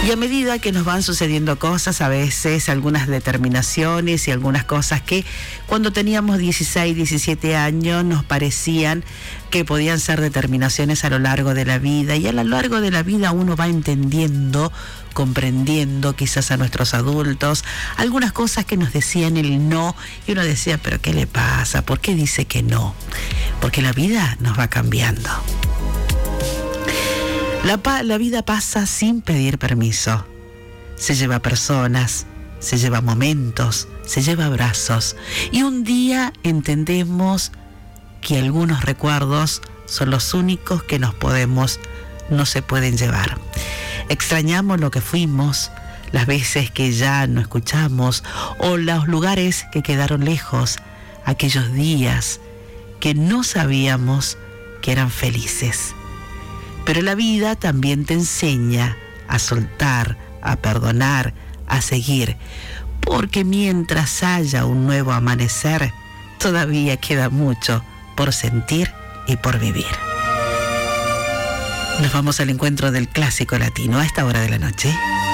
Y a medida que nos van sucediendo cosas, a veces algunas determinaciones y algunas cosas que cuando teníamos 16, 17 años nos parecían que podían ser determinaciones a lo largo de la vida, y a lo largo de la vida uno va entendiendo, comprendiendo quizás a nuestros adultos algunas cosas que nos decían el no, y uno decía, pero ¿qué le pasa? ¿Por qué dice que no? Porque la vida nos va cambiando. La vida pasa sin pedir permiso. Se lleva personas, se lleva momentos, se lleva abrazos. Y un día entendemos que algunos recuerdos son los únicos que no se pueden llevar. Extrañamos lo que fuimos, las veces que ya no escuchamos, o los lugares que quedaron lejos, aquellos días que no sabíamos que eran felices. Pero la vida también te enseña a soltar, a perdonar, a seguir, porque mientras haya un nuevo amanecer, todavía queda mucho por sentir y por vivir. Nos vamos al encuentro del clásico latino a esta hora de la noche.